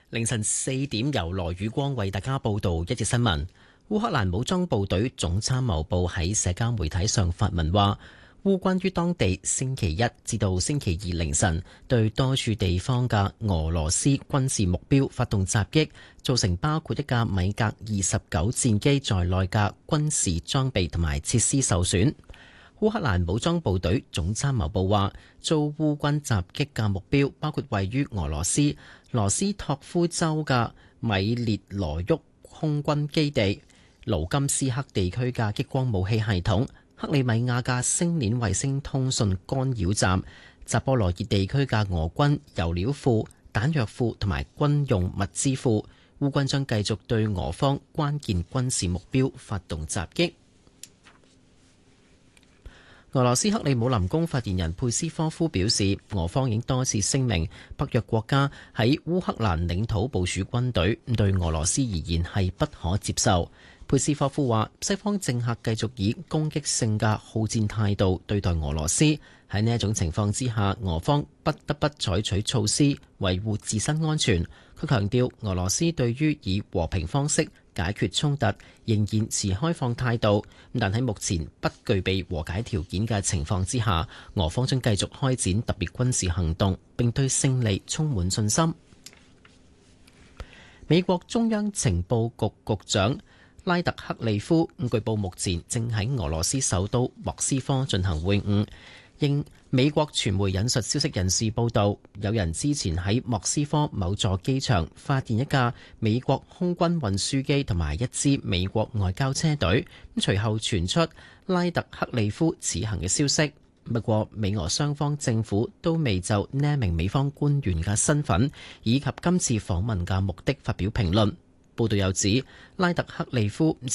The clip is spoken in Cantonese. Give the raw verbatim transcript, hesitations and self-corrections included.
凌晨四點，由羅宇光為大家報道一節新聞。烏克蘭武裝部隊總參謀部喺社交媒體上發文話，烏軍於當地星期一至到星期二凌晨對多處地方嘅俄羅斯軍事目標發動襲擊，造成包括一架米格二十九戰機在內嘅軍事裝備同埋設施受損。烏克蘭武裝部隊總參謀部話，遭烏軍襲擊嘅目標包括位於俄羅斯羅斯托夫州嘅米列羅沃空軍基地、盧甘斯克地區嘅激光武器系統、克里米亞嘅星鏈衛星通訊干擾站、扎波羅熱地區嘅俄軍油料庫、彈藥庫同埋軍用物資庫。烏軍將繼續對俄方關鍵軍事目標發動襲擊。俄羅斯克里姆林宮發言人佩斯科夫表示，俄方已經多次聲明北約國家喺烏克蘭領土部署軍隊，對俄羅斯而言係不可接受。佩斯科夫話，西方政客繼續以攻擊性嘅好戰態度對待俄羅斯，喺呢一種情況之下，俄方不得不採取措施維護自身安全。佢強調，俄羅斯對於以和平方式解決衝突仍然持開放態度，但喺目前不具備和解條件嘅情況之下，俄方將繼續開展特別軍事行動，並對勝利充滿信心。美國中央情報局局長拉特克利夫據報目前正喺俄羅斯首都莫斯科進行會晤。應美國傳媒引述消息人士報道，有人之前喺莫斯科某座機場發現一架美國空軍運輸機同埋一支美國外交車隊，隨後傳出拉特克利夫此行嘅消息。不過，美俄雙方政府都未就呢一名美方官員嘅身份以及今次訪問嘅目的發表評論。報道又指，拉特克利夫